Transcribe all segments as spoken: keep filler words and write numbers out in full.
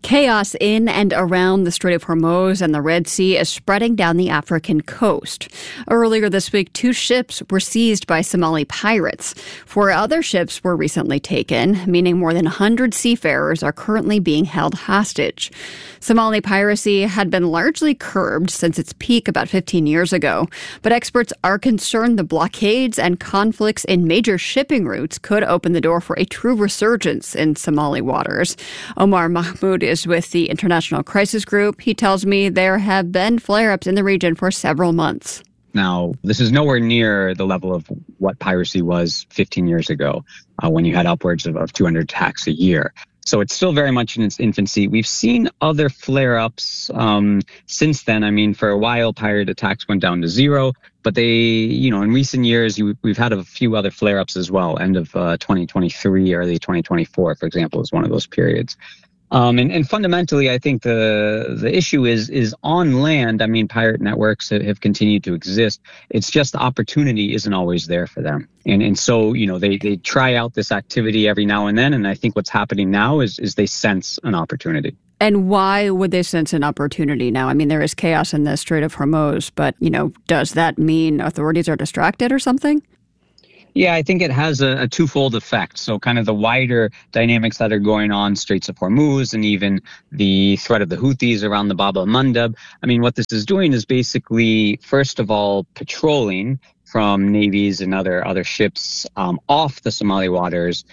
Chaos in and around the Strait of Hormuz and the Red Sea is spreading down the African coast. Earlier this week, two ships were seized by Somali pirates. Four other ships were recently taken, meaning more than one hundred seafarers are currently being held hostage. Somali piracy had been largely curbed since its peak about fifteen years ago, but experts are concerned the blockades and conflicts in major shipping routes could open the door for a true resurgence in Somali waters. Omar Mahmoud is with the International Crisis Group. He tells me there have been flare-ups in the region for several months. Now, this is nowhere near the level of what piracy was fifteen years ago, uh, when you had upwards of, of two hundred attacks a year. So it's still very much in its infancy. We've seen other flare-ups um, since then. I mean, for a while, pirate attacks went down to zero, but they, you know, in recent years, you, we've had a few other flare-ups as well. End of uh, twenty twenty-three, early twenty twenty-four, for example, is one of those periods. Um, and, and fundamentally, I think the the issue is is on land. I mean, pirate networks have, have continued to exist. It's just the opportunity isn't always there for them. And and so, you know, they, they try out this activity every now and then. And I think what's happening now is is they sense an opportunity. And why would they sense an opportunity now? I mean, there is chaos in the Strait of Hormuz, but, you know, does that mean authorities are distracted or something? Yeah, I think it has a, a twofold effect. So kind of the wider dynamics that are going on, Straits of Hormuz, and even the threat of the Houthis around the Bab el-Mandeb. I mean, what this is doing is basically, first of all, patrolling from navies and other other ships um, off the Somali waters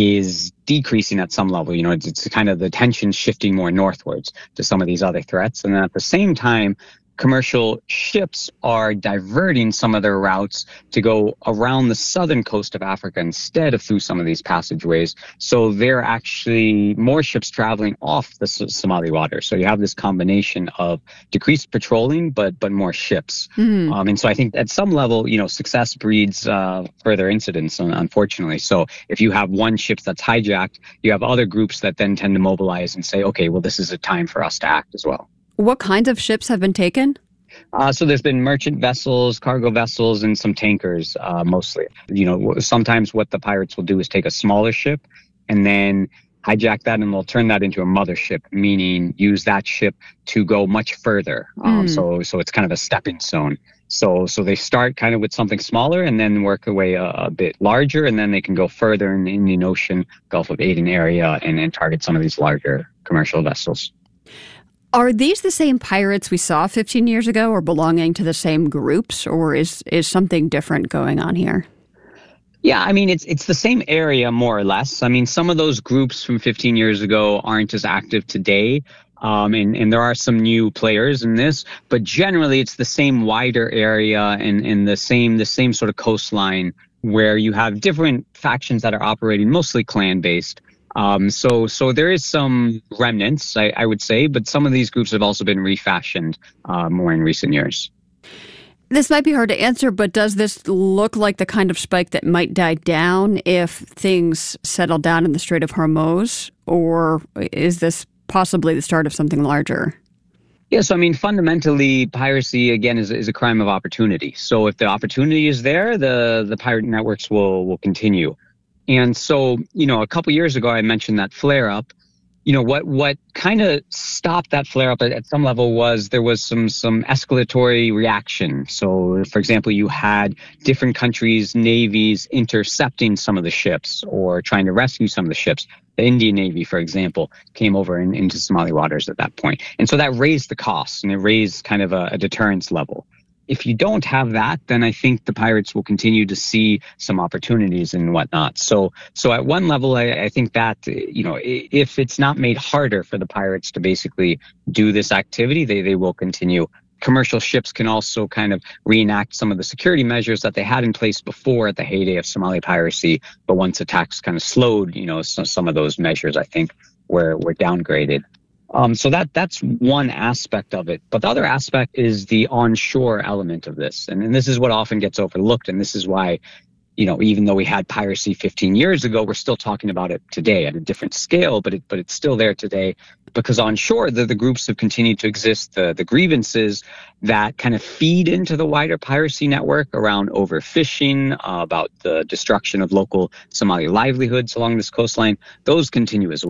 is decreasing at some level. You know, it's, it's kind of the tension shifting more northwards to some of these other threats. And then at the same time, commercial ships are diverting some of their routes to go around the southern coast of Africa instead of through some of these passageways. So there are actually more ships traveling off the Somali waters. So you have this combination of decreased patrolling, but but more ships. Mm. Um, and so I think at some level, you know, success breeds uh, further incidents, unfortunately. So if you have one ship that's hijacked, you have other groups that then tend to mobilize and say, okay, well, this is a time for us to act as well. What kinds of ships have been taken? Uh, so there's been merchant vessels, cargo vessels, and some tankers, uh, mostly. You know, sometimes what the pirates will do is take a smaller ship and then hijack that, and they'll turn that into a mothership, meaning use that ship to go much further. Um, mm. So so it's kind of a stepping stone. So so they start kind of with something smaller and then work their way a, a bit larger, and then they can go further in the Indian Ocean, Gulf of Aden area, and, and target some of these larger commercial vessels. Are these the same pirates we saw fifteen years ago, or belonging to the same groups, or is is something different going on here? Yeah, I mean, it's it's the same area, more or less. I mean, some of those groups from fifteen years ago aren't as active today, um, and, and there are some new players in this, but generally it's the same wider area and, and the same the same sort of coastline where you have different factions that are operating, mostly clan-based. Um, so, so there is some remnants, I, I would say, but some of these groups have also been refashioned uh, more in recent years. This might be hard to answer, but does this look like the kind of spike that might die down if things settle down in the Strait of Hormuz, or is this possibly the start of something larger? Yeah, so I mean, fundamentally, piracy, again, is, is a crime of opportunity. So if the opportunity is there, the, the pirate networks will, will continue. And so, you know, a couple years ago, I mentioned that flare-up. You know, what what kind of stopped that flare-up at, at some level was there was some some escalatory reaction. So, for example, you had different countries' navies intercepting some of the ships or trying to rescue some of the ships. The Indian Navy, for example, came over in, into Somali waters at that point. And so that raised the costs, and it raised kind of a, a deterrence level. If you don't have that, then I think the pirates will continue to see some opportunities and whatnot. So, so at one level, I, I think that, you know, if it's not made harder for the pirates to basically do this activity, they, they will continue. Commercial ships can also kind of reenact some of the security measures that they had in place before at the heyday of Somali piracy. But once attacks kind of slowed, you know, so, some of those measures, I think, were, were downgraded. Um, so that that's one aspect of it. But the other aspect is the onshore element of this. And, and this is what often gets overlooked. And this is why, you know, even though we had piracy fifteen years ago, we're still talking about it today at a different scale, but it, but it's still there today because onshore, the, the groups have continued to exist. The, the grievances that kind of feed into the wider piracy network around overfishing, uh, about the destruction of local Somali livelihoods along this coastline, those continue as well.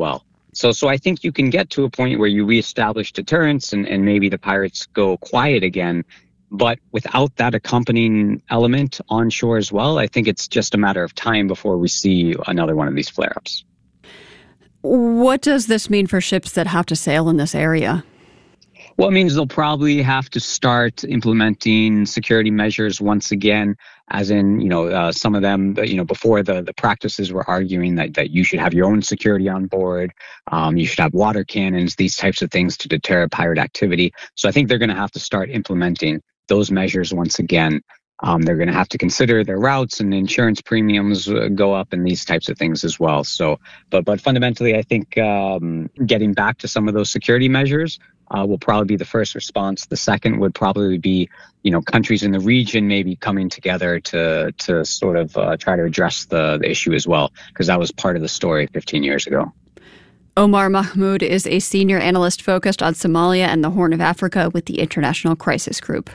So, so I think you can get to a point where you reestablish deterrence and, and maybe the pirates go quiet again. But without that accompanying element on shore as well, I think it's just a matter of time before we see another one of these flare-ups. What does this mean for ships that have to sail in this area? Well, it means they'll probably have to start implementing security measures once again, as in, you know, uh, some of them, you know, before the, the practices were arguing that, that you should have your own security on board, um, you should have water cannons, these types of things to deter pirate activity. So I think they're going to have to start implementing those measures once again. Um, they're going to have to consider their routes, and insurance premiums uh, go up and these types of things as well. So, but but fundamentally, I think um, getting back to some of those security measures uh, will probably be the first response. The second would probably be, you know, countries in the region maybe coming together to to sort of uh, try to address the, the issue as well, because that was part of the story fifteen years ago. Omar Mahmoud is a senior analyst focused on Somalia and the Horn of Africa with the International Crisis Group.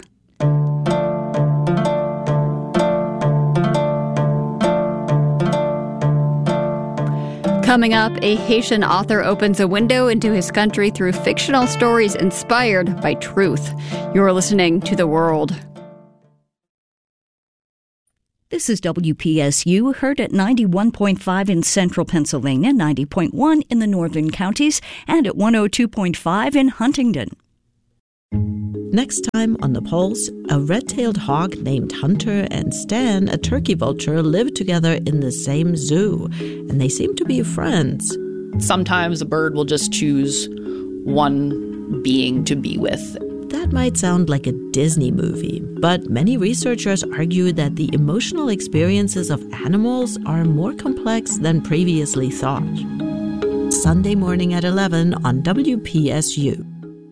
Coming up, a Haitian author opens a window into his country through fictional stories inspired by truth. You're listening to The World. This is W P S U, heard at ninety-one point five in central Pennsylvania, ninety point one in the northern counties, and at one oh two point five in Huntingdon. Next time on The Pulse, a red-tailed hawk named Hunter and Stan, a turkey vulture, live together in the same zoo, and they seem to be friends. Sometimes a bird will just choose one being to be with. That might sound like a Disney movie, but many researchers argue that the emotional experiences of animals are more complex than previously thought. Sunday morning at eleven on W P S U.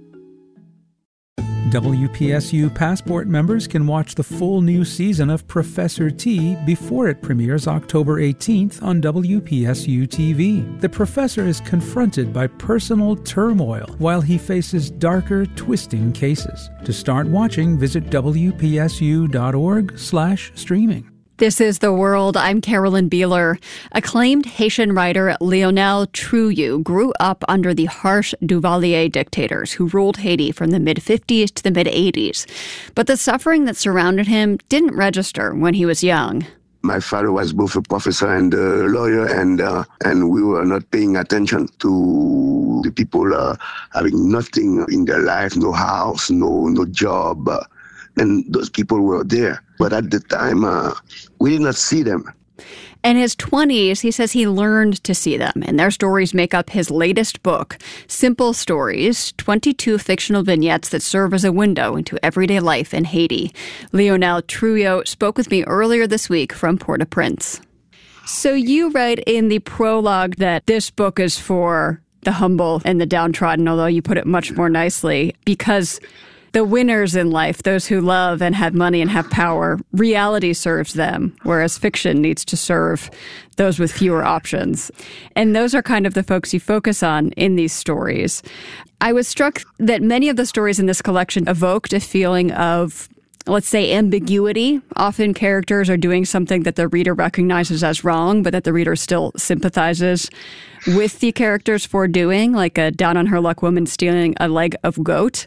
W P S U Passport members can watch the full new season of Professor T before it premieres October eighteenth on W P S U T V. The professor is confronted by personal turmoil while he faces darker, twisting cases. To start watching, visit W P S U dot org slash streaming. This is The World. I'm Carolyn Beeler. Acclaimed Haitian writer Lionel Trouillot grew up under the harsh Duvalier dictators who ruled Haiti from the mid-fifties to the mid-eighties. But the suffering that surrounded him didn't register when he was young. My father was both a professor and a lawyer, and uh, and we were not paying attention to the people uh, having nothing in their life, no house, no no job. Uh, and those people were there. But at the time, uh, we did not see them. In his twenties, he says he learned to see them, and their stories make up his latest book, Simple Stories, twenty-two fictional vignettes that serve as a window into everyday life in Haiti. Lionel Trouillot spoke with me earlier this week from Port-au-Prince. So you write in the prologue that this book is for the humble and the downtrodden, although you put it much more nicely, because the winners in life, those who love and have money and have power, reality serves them, whereas fiction needs to serve those with fewer options. And those are kind of the folks you focus on in these stories. I was struck that many of the stories in this collection evoked a feeling of, let's say, ambiguity. Often characters are doing something that the reader recognizes as wrong, but that the reader still sympathizes with the characters for doing, like a down-on-her-luck woman stealing a leg of goat.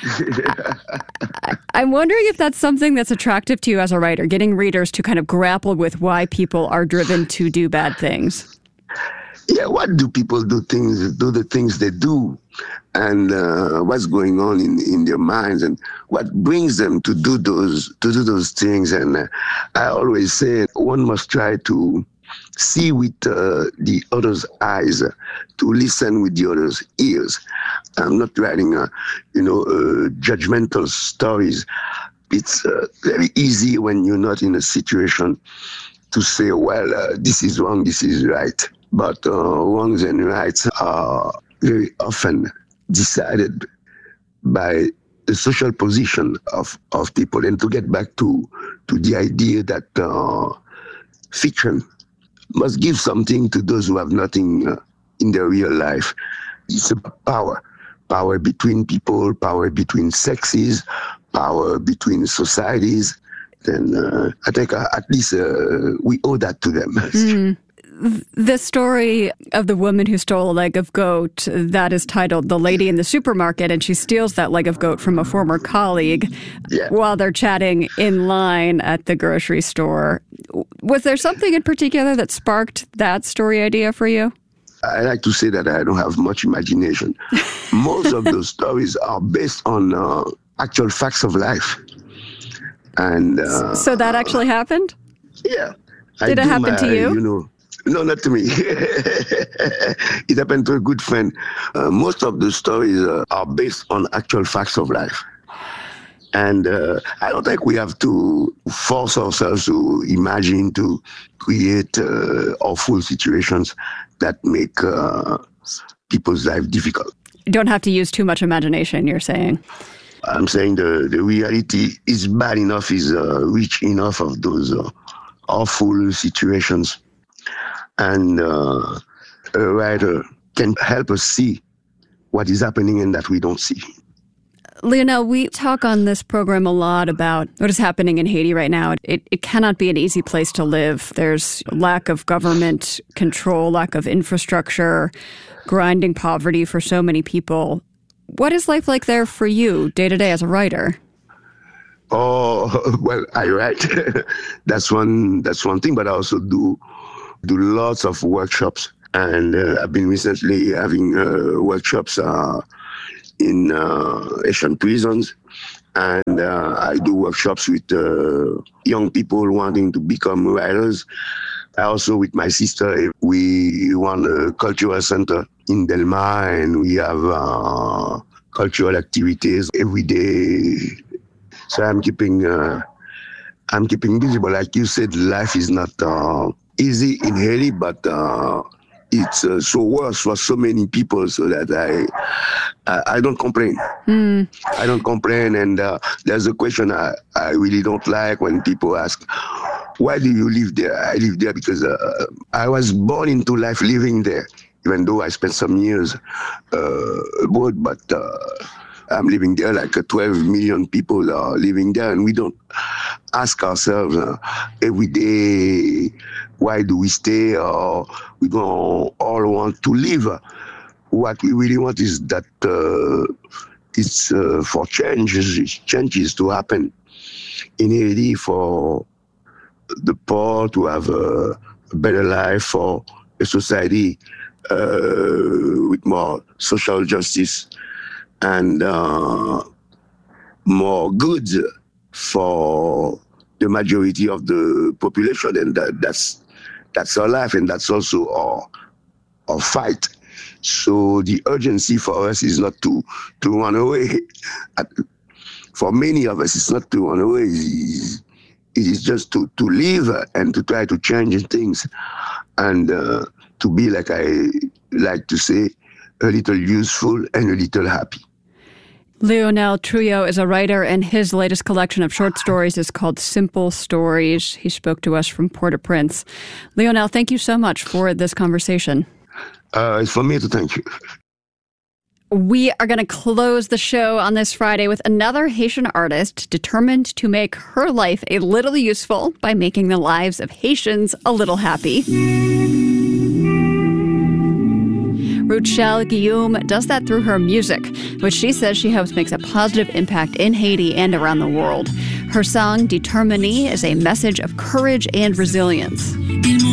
I, I'm wondering if that's something that's attractive to you as a writer, getting readers to kind of grapple with why people are driven to do bad things. Yeah, what do people do things, do the things they do, and uh, what's going on in, in their minds, and what brings them to do those to do those things. And uh, I always say one must try to see with uh, the other's eyes, uh, to listen with the other's ears. I'm not writing, uh, you know, uh, judgmental stories. It's uh, very easy when you're not in a situation to say, well, uh, this is wrong, this is right. But uh, wrongs and rights are very often decided by the social position of, of people. And to get back to, to the idea that uh, fiction must give something to those who have nothing uh, in their real life. It's about power. Power between people, power between sexes, power between societies. Then uh, I think uh, at least uh, we owe that to them. Mm. The story of the woman who stole a leg of goat, that is titled The Lady in the Supermarket, and she steals that leg of goat from a former colleague Yeah. while they're chatting in line at the grocery store. Was there something in particular that sparked that story idea for you? I like to say that I don't have much imagination. Most of those stories are based on uh, actual facts of life. And uh, So that actually happened? yeah. I Did it do happen my, to you? You know, no, not to me. It happened to a good friend. Uh, most of the stories uh, are based on actual facts of life. And uh, I don't think we have to force ourselves to imagine, to create uh, awful situations that make uh, people's life difficult. You don't have to use too much imagination, you're saying. I'm saying the, the reality is bad enough, is uh, rich enough of those uh, awful situations. And uh, a writer can help us see what is happening and that we don't see. Lionel, we talk on this program a lot about what is happening in Haiti right now. It, it cannot be an easy place to live. There's lack of government control, lack of infrastructure, grinding poverty for so many people. What is life like there for you day to day as a writer? Oh, well, I write. that's one. That's one thing. But I also do do lots of workshops, and uh, I've been recently having uh, workshops uh, in uh, Asian prisons, and uh, I do workshops with uh, young people wanting to become writers. I also, with my sister, we run a cultural center in Del Mar, and we have uh, cultural activities every day. So I'm keeping, uh, I'm keeping busy. But like you said, life is not uh, easy in Haiti, but uh, it's uh, so worse for so many people. So that I, I, I don't complain. Mm. I don't complain. And uh, there's a question I, I really don't like when people ask, why do you live there? I live there because uh, I was born into life living there, even though I spent some years uh, abroad. But uh, I'm living there, like uh, twelve million people are living there, and we don't ask ourselves uh, every day, why do we stay, or we don't all want to live. What we really want is that uh, it's uh, for changes, changes to happen in Haiti, for the poor to have a, a better life, for a society uh, with more social justice and uh, more goods for the majority of the population. And that, that's that's our life, and that's also our, our fight. So the urgency for us is not to, to run away. For many of us, it's not to run away. It's, it is just to, to live and to try to change things, and uh, to be, like I like to say, a little useful and a little happy. Lionel Trujillo is a writer, and his latest collection of short stories is called Simple Stories. He spoke to us from Port-au-Prince. Lionel, thank you so much for this conversation. Uh, it's for me to thank you. We are going to close the show on this Friday with another Haitian artist determined to make her life a little useful by making the lives of Haitians a little happy. Rochelle Guillaume does that through her music, which she says she hopes makes a positive impact in Haiti and around the world. Her song, Determinie, is a message of courage and resilience.